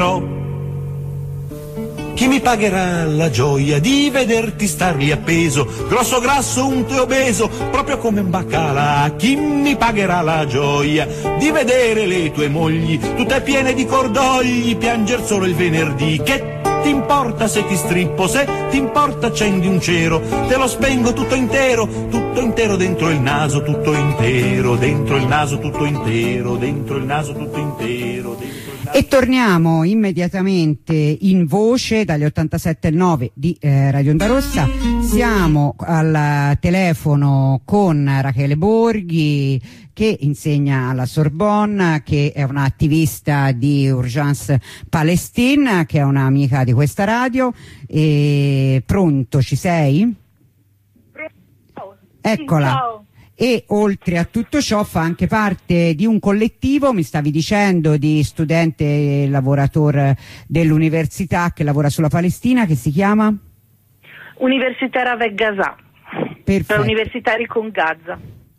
Chi mi pagherà la gioia di vederti star lì appeso, grosso grasso, unto e obeso, proprio come un baccalà? Chi mi pagherà la gioia di vedere le tue mogli, tutte piene di cordogli, pianger solo il venerdì? Che ti importa se ti strippo, se ti importa accendi un cero, te lo spengo tutto intero dentro il naso, tutto intero, dentro il naso, tutto intero, dentro il naso, tutto intero, dentro il naso. E torniamo immediatamente in voce dagli 87.9 di Radio Onda Rossa. Siamo al telefono con Rachele Borghi, che insegna alla Sorbonne, che è un'attivista di Urgence Palestine, che è un'amica di questa radio. Pronto, ci sei? Pronto. Eccola. Sì, ciao. E oltre a tutto ciò fa anche parte di un collettivo, mi stavi dicendo, di studente lavoratore dell'università che lavora sulla Palestina, che si chiama? Università Avec Gaza. Perfetto. Universitari con Gaza.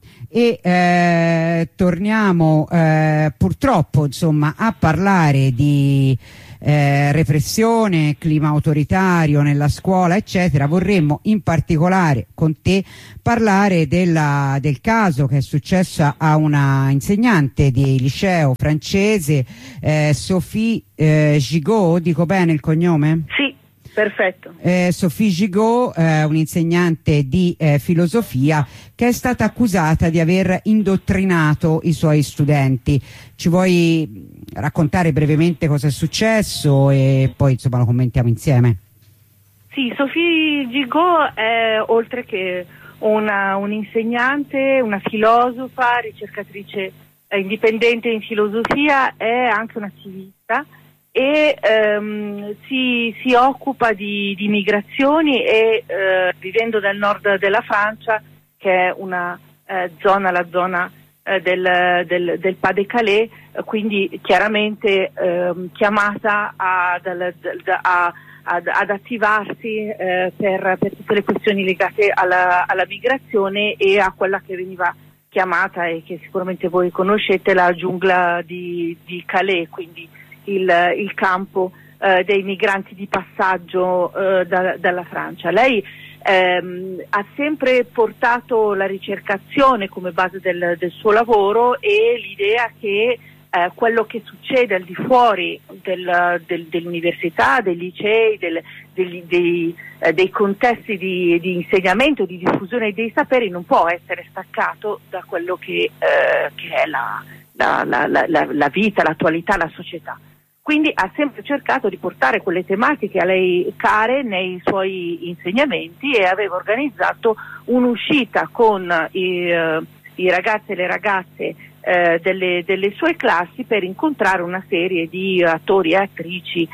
E torniamo purtroppo, insomma, a parlare di repressione, clima autoritario nella scuola, eccetera. Vorremmo in particolare con te parlare del caso che è successo a una insegnante di liceo francese, Sophie Gigot, dico bene il cognome? Sì, perfetto. Sophie Gigot, un'insegnante di filosofia, che è stata accusata di aver indottrinato i suoi studenti. Ci vuoi raccontare brevemente cosa è successo e poi insomma lo commentiamo insieme? Sì, Sophie Gigot è, oltre che un'insegnante, una filosofa, ricercatrice indipendente in filosofia, è anche un'attivista e si occupa di migrazioni e vivendo nel nord della Francia, che è una zona, la zona del Pas-de-Calais, quindi chiaramente chiamata ad attivarsi per tutte le questioni legate alla migrazione e a quella che veniva chiamata, e che sicuramente voi conoscete, la giungla di Calais, quindi il campo dei migranti di passaggio dalla Francia. Lei ha sempre portato la ricercazione come base del suo lavoro e l'idea che quello che succede al di fuori dell'università, dei licei, dei contesti di insegnamento, di diffusione dei saperi, non può essere staccato da quello che è la vita, l'attualità, la società. Quindi ha sempre cercato di portare quelle tematiche a lei care nei suoi insegnamenti e aveva organizzato un'uscita con i ragazzi e le ragazze delle sue classi per incontrare una serie di attori e attrici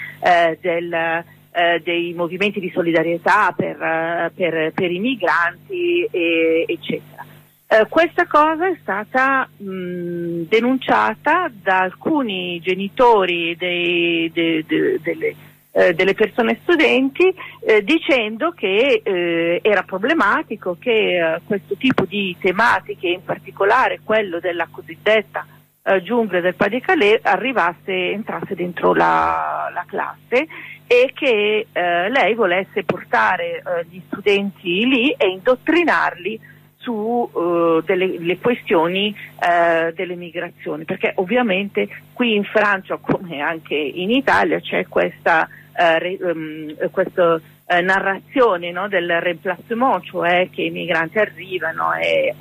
dei movimenti di solidarietà per i migranti, eccetera. Questa cosa è stata denunciata da alcuni genitori delle persone studenti, dicendo che era problematico che questo tipo di tematiche, in particolare quello della cosiddetta giungla del Pas-de-Calais, entrasse dentro la classe, e che lei volesse portare gli studenti lì e indottrinarli su le questioni delle migrazioni, perché ovviamente qui in Francia, come anche in Italia, c'è questa narrazione, no, del remplacement, cioè che i migranti arrivano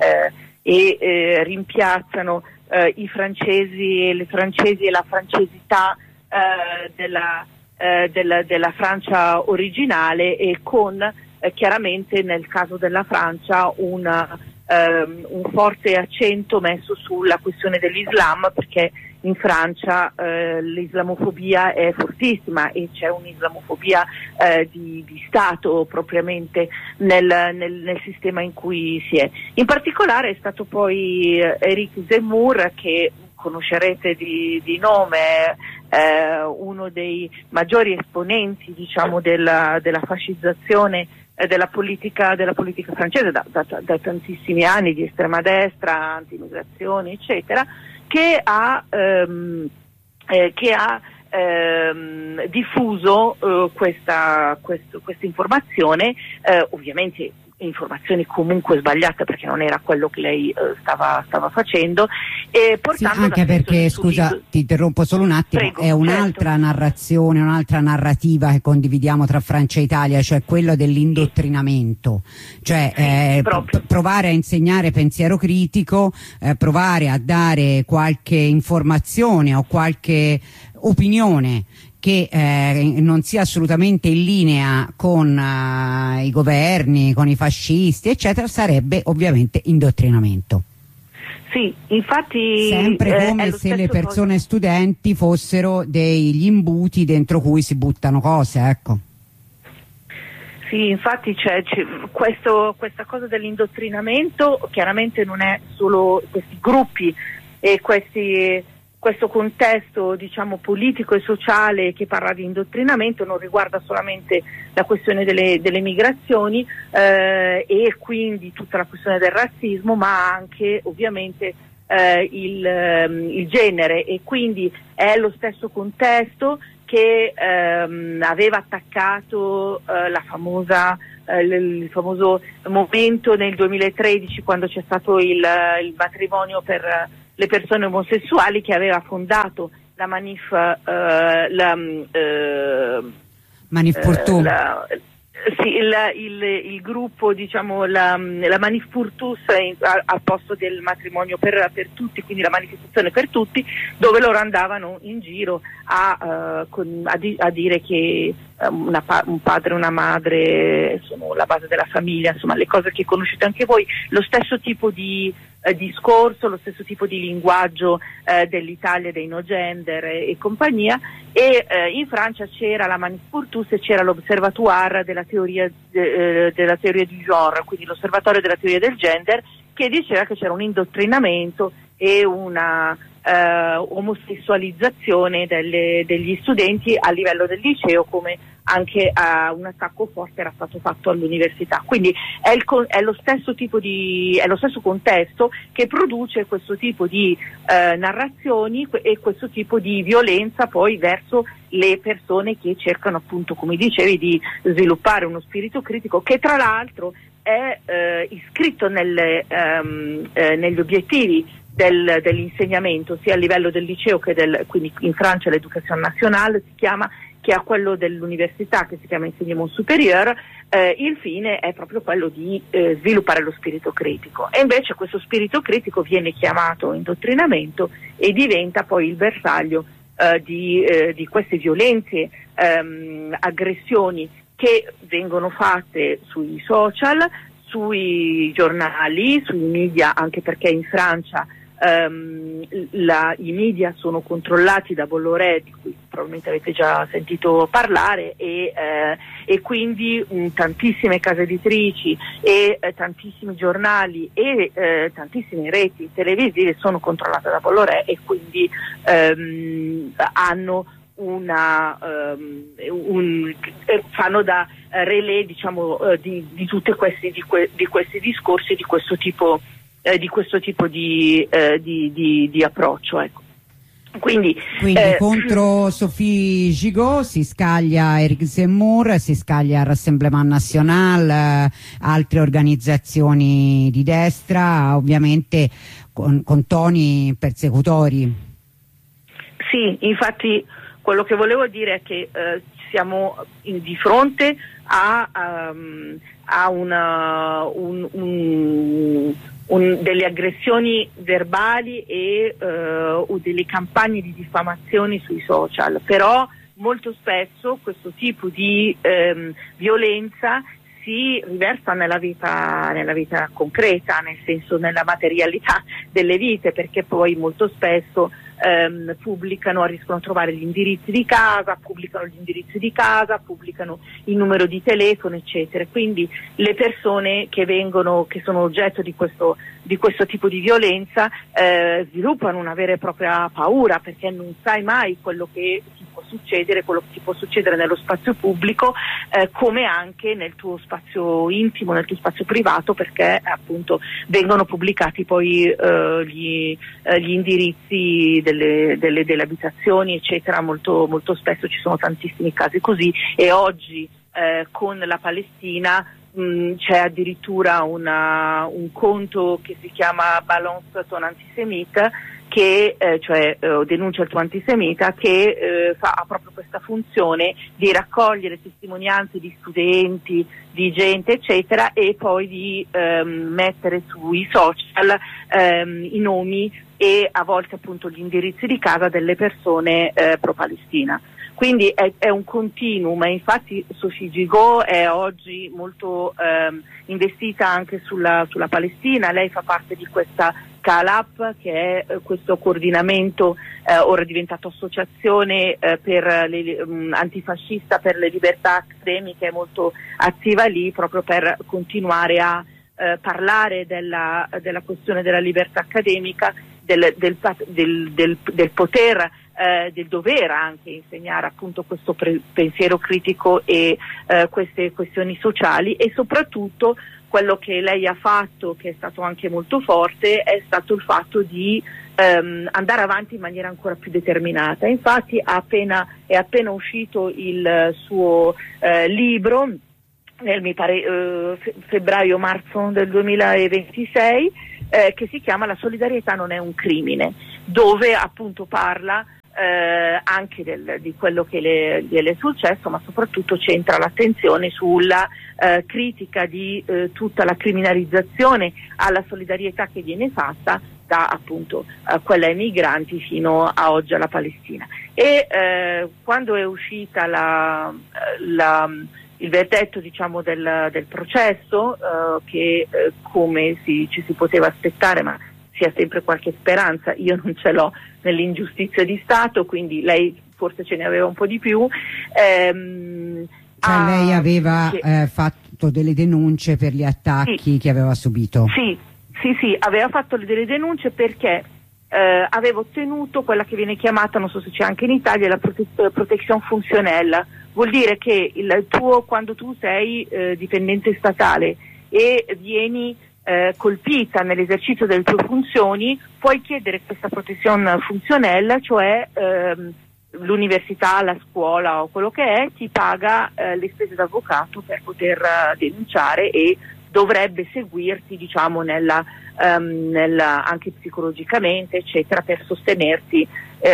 e rimpiazzano i francesi e le francesi e la francesità della Francia originale, e con chiaramente nel caso della Francia un forte accento messo sulla questione dell'Islam, perché in Francia l'islamofobia è fortissima e c'è un'islamofobia di Stato propriamente nel sistema in cui si è. In particolare è stato poi Éric Zemmour, che conoscerete di nome, uno dei maggiori esponenti, diciamo, della fascizzazione della politica francese da tantissimi anni, di estrema destra, antimigrazioni, eccetera, che ha diffuso questa informazione, ovviamente informazioni comunque sbagliate, perché non era quello che lei stava facendo, e portando sì, anche perché, scusa, ti interrompo solo un attimo. Prego, è un'altra narrazione, un'altra narrativa che condividiamo tra Francia e Italia, cioè quello dell'indottrinamento, cioè provare a insegnare pensiero critico, provare a dare qualche informazione o qualche opinione che non sia assolutamente in linea con i governi, con i fascisti, eccetera, sarebbe ovviamente indottrinamento. Sì, infatti sempre come se le persone studenti fossero degli imbuti dentro cui si buttano cose, ecco. Sì, infatti c'è questa cosa dell'indottrinamento, chiaramente non è solo questi gruppi e questo contesto, diciamo, politico e sociale che parla di indottrinamento, non riguarda solamente la questione delle migrazioni e quindi tutta la questione del razzismo, ma anche ovviamente il genere, e quindi è lo stesso contesto che aveva attaccato il famoso momento nel 2013, quando c'è stato il matrimonio per le persone omosessuali, che aveva fondato la Manif Manif pour tous. Sì, il gruppo, diciamo, la Manif pour tous al posto del matrimonio per tutti, quindi la manifestazione per tutti, dove loro andavano in giro a dire che un padre e una madre sono la base della famiglia, insomma le cose che conoscete anche voi, lo stesso tipo di discorso, lo stesso tipo di linguaggio dell'Italia, dei no gender e compagnia. E in Francia c'era la Manif pour tous e c'era l'Observatoire della teoria du genre, quindi l'osservatorio della teoria del gender, che diceva che c'era un indottrinamento e una omosessualizzazione degli studenti a livello del liceo, come anche un attacco forte era stato fatto all'università. Quindi è lo stesso contesto che produce questo tipo di narrazioni e questo tipo di violenza poi verso le persone che cercano, appunto, come dicevi, di sviluppare uno spirito critico, che tra l'altro è iscritto negli obiettivi dell'insegnamento, sia a livello del liceo quindi in Francia l'education nationale si chiama, che a quello dell'università, che si chiama enseignement supérieur. Il fine è proprio quello di sviluppare lo spirito critico, e invece questo spirito critico viene chiamato indottrinamento e diventa poi il bersaglio di queste violenze, aggressioni che vengono fatte sui social, sui giornali, sui media, anche perché in Francia i media sono controllati da Bolloré, di cui probabilmente avete già sentito parlare, e quindi tantissime case editrici e tantissimi giornali e tantissime reti televisive sono controllate da Bolloré, e quindi hanno fanno da relè, diciamo, di tutti questi discorsi, di questo tipo di approccio, ecco. Quindi contro Sophie Gigot si scaglia Éric Zemmour, si scaglia il Rassemblement National, altre organizzazioni di destra, ovviamente con toni persecutori. Sì, infatti quello che volevo dire è che siamo di fronte a delle aggressioni verbali e delle campagne di diffamazione sui social, però molto spesso questo tipo di violenza si riversa nella vita concreta, nel senso nella materialità delle vite, perché poi molto spesso riescono a trovare gli indirizzi di casa, pubblicano il numero di telefono, eccetera. Quindi le persone che sono oggetto di questo tipo di violenza sviluppano una vera e propria paura, perché non sai mai quello che ti può succedere nello spazio pubblico, come anche nel tuo spazio intimo, nel tuo spazio privato, perché appunto vengono pubblicati poi gli indirizzi delle abitazioni, eccetera. Molto, molto spesso ci sono tantissimi casi così, e oggi con la Palestina c'è addirittura un conto che si chiama Balance ton antisemita, che denuncia il tuo antisemita, che ha proprio questa funzione di raccogliere testimonianze di studenti, di gente, eccetera, e poi di mettere sui social i nomi e a volte appunto gli indirizzi di casa delle persone pro-Palestina. Quindi è un continuum, e infatti Sophie Gigot è oggi molto investita anche sulla Palestina. Lei fa parte di questa CALAP, che è questo coordinamento, ora diventato associazione antifascista per le libertà accademiche, è molto attiva lì proprio per continuare a parlare della questione della libertà accademica, del poter, del dover anche insegnare appunto questo pensiero critico e queste questioni sociali. E soprattutto quello che lei ha fatto, che è stato anche molto forte, è stato il fatto di andare avanti in maniera ancora più determinata. Infatti è appena uscito il suo libro nel, mi pare, febbraio-marzo del 2026, che si chiama La solidarietà non è un crimine, dove appunto parla anche di quello che le è successo, ma soprattutto centra l'attenzione sulla critica di tutta la criminalizzazione alla solidarietà che viene fatta da appunto quella ai migranti fino a oggi alla Palestina. E quando è uscita il verdetto, diciamo, del processo, che come ci si poteva aspettare, ma sia sempre qualche speranza, io non ce l'ho nell'ingiustizia di Stato, quindi lei forse ce ne aveva un po' di più. Lei aveva fatto delle denunce per gli attacchi che aveva subito. Sì, aveva fatto delle denunce perché aveva ottenuto quella che viene chiamata, non so se c'è anche in Italia, la protezione funzionale. Vuol dire che quando tu sei dipendente statale e vieni colpita nell'esercizio delle tue funzioni, puoi chiedere questa protezione funzionale, cioè l'università, la scuola o quello che è ti paga le spese d'avvocato per poter denunciare, e dovrebbe seguirti, diciamo, anche psicologicamente, eccetera, per sostenerti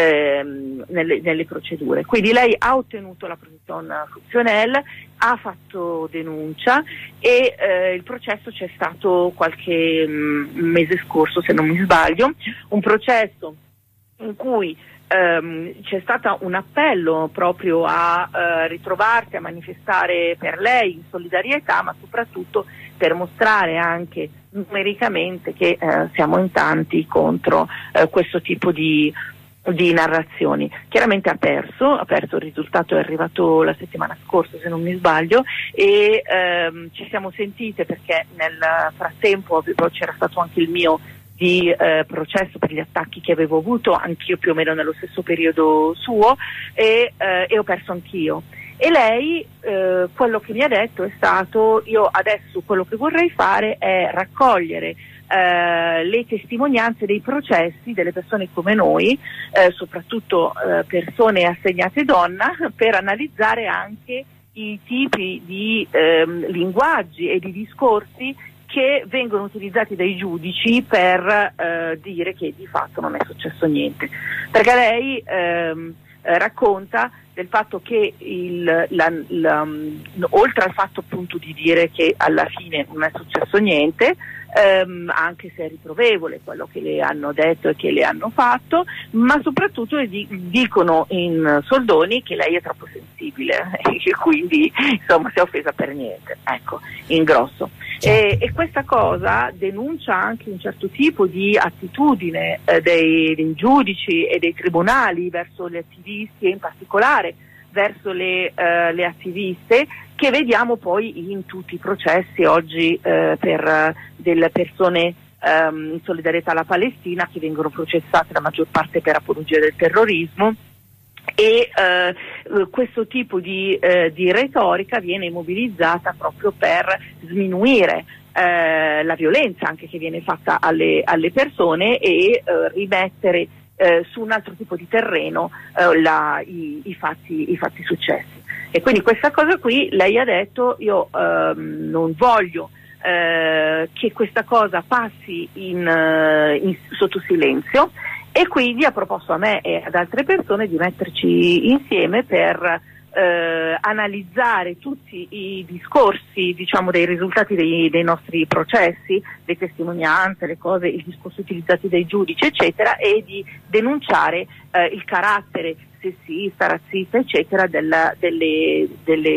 nelle procedure. Quindi lei ha ottenuto la protezione funzionale, ha fatto denuncia, e il processo c'è stato qualche mese scorso, se non mi sbaglio, un processo in cui c'è stato un appello proprio a ritrovarsi, a manifestare per lei in solidarietà, ma soprattutto per mostrare anche numericamente che siamo in tanti contro questo tipo di narrazioni. Chiaramente ha perso, il risultato è arrivato la settimana scorsa, se non mi sbaglio, e ci siamo sentite perché nel frattempo c'era stato anche il mio di processo per gli attacchi che avevo avuto, anch'io più o meno nello stesso periodo suo, e ho perso anch'io. E lei quello che mi ha detto è stato: io adesso quello che vorrei fare è raccogliere le testimonianze dei processi delle persone come noi, soprattutto persone assegnate donna, per analizzare anche i tipi di linguaggi e di discorsi che vengono utilizzati dai giudici per dire che di fatto non è successo niente. Perché lei racconta del fatto che oltre al fatto appunto di dire che alla fine non è successo niente, anche se è riprovevole quello che le hanno detto e che le hanno fatto, ma soprattutto dicono in soldoni che lei è troppo sensibile e quindi insomma si è offesa per niente, ecco, in grosso. E questa cosa denuncia anche un certo tipo di attitudine dei giudici e dei tribunali verso gli attivisti, e in particolare verso le attiviste, che vediamo poi in tutti i processi oggi per delle persone in solidarietà alla Palestina, che vengono processate la maggior parte per apologia del terrorismo. E questo tipo di retorica viene mobilizzata proprio per sminuire la violenza anche che viene fatta alle persone, e rimettere su un altro tipo di terreno i fatti successi. E quindi questa cosa qui lei ha detto: io non voglio che questa cosa passi sotto silenzio, e quindi ha proposto a me e ad altre persone di metterci insieme per analizzare tutti i discorsi, diciamo, dei risultati dei nostri processi, le testimonianze, le cose, i discorsi utilizzati dai giudici, eccetera, e di denunciare il carattere sessista, razzista, eccetera, delle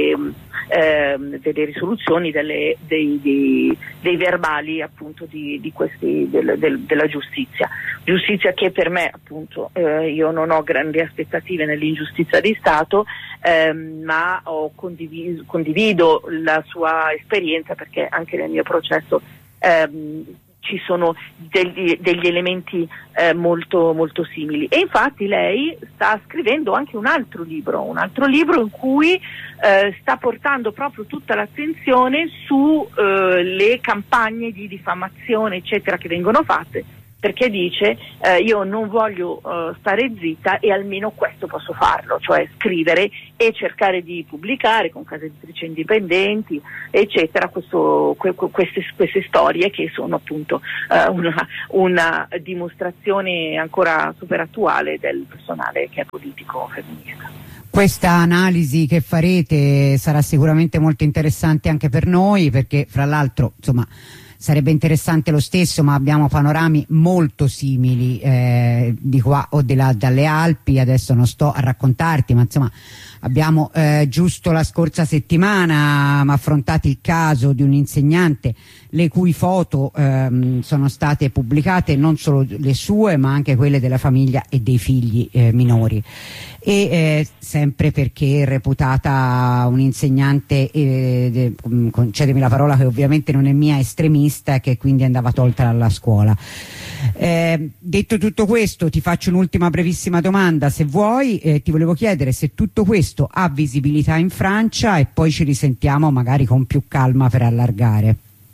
risoluzioni, dei verbali, appunto, di questi della giustizia che per me, appunto, io non ho grandi aspettative nell'ingiustizia di Stato, ma condivido la sua esperienza, perché anche nel mio processo ci sono degli elementi molto, molto simili. E infatti lei sta scrivendo anche un altro libro in cui sta portando proprio tutta l'attenzione su le campagne di diffamazione, eccetera, che vengono fatte, perché dice io non voglio stare zitta, e almeno questo posso farlo, cioè scrivere e cercare di pubblicare con case editrici indipendenti, eccetera, queste storie che sono appunto una dimostrazione ancora super attuale del personale che è politico femminista. Questa analisi che farete sarà sicuramente molto interessante anche per noi, perché fra l'altro, insomma, sarebbe interessante lo stesso, ma abbiamo panorami molto simili di qua o di là dalle Alpi. Adesso non sto a raccontarti, ma insomma abbiamo giusto la scorsa settimana affrontato il caso di un insegnante le cui foto sono state pubblicate, non solo le sue ma anche quelle della famiglia e dei figli minori, e sempre perché è reputata un insegnante, concedemi la parola che ovviamente non è mia, estremista, e che quindi andava tolta dalla scuola. Detto tutto questo, ti faccio un'ultima brevissima domanda, se vuoi. Ti volevo chiedere se tutto questo ha visibilità in Francia, e poi ci risentiamo magari con più calma per allargare.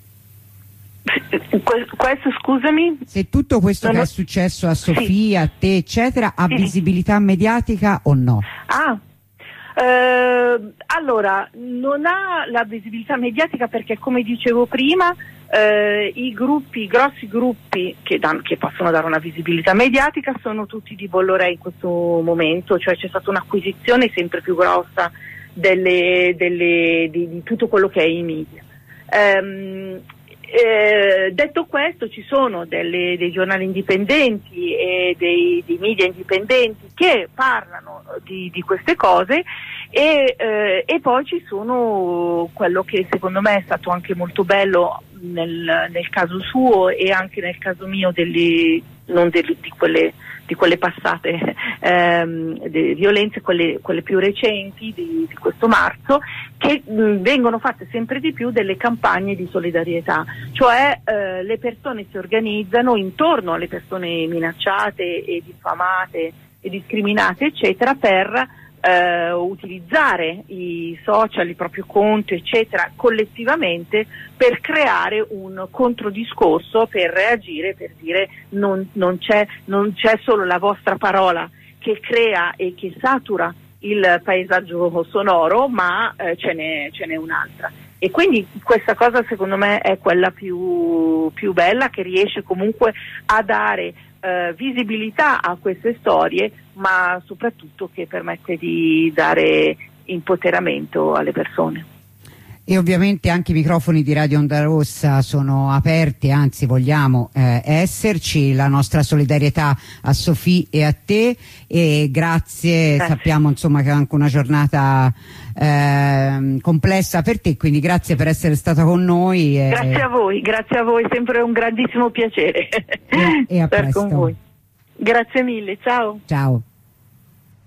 Questo, scusami? Se tutto questo che è successo a Sofia, a te, eccetera, ha visibilità mediatica o no? Allora, non ha la visibilità mediatica perché, come dicevo prima, i grossi gruppi che possono dare una visibilità mediatica sono tutti di Bolloré in questo momento, cioè c'è stata un'acquisizione sempre più grossa di tutto quello che è i media. Detto questo, ci sono dei giornali indipendenti e dei media indipendenti che parlano di queste cose, e poi ci sono quello che secondo me è stato anche molto bello nel caso suo e anche nel caso mio, di quelle passate violenze, quelle più recenti di questo marzo, che vengono fatte sempre di più delle campagne di solidarietà, cioè le persone si organizzano intorno alle persone minacciate e diffamate e discriminate, eccetera, per utilizzare i social, il proprio conto, eccetera, collettivamente, per creare un controdiscorso, per reagire, per dire non c'è solo la vostra parola che crea e che satura il paesaggio sonoro, ma ce n'è un'altra. E quindi questa cosa secondo me è quella più bella, che riesce comunque a dare visibilità a queste storie, ma soprattutto che permette di dare empoderamento alle persone. E ovviamente anche i microfoni di Radio Onda Rossa sono aperti, anzi vogliamo esserci. La nostra solidarietà a Sofì e a te, e grazie. Sappiamo insomma che è anche una giornata complessa per te, quindi grazie per essere stata con noi. Grazie a voi, sempre un grandissimo piacere e a presto. con voi. Grazie mille, ciao. Ciao.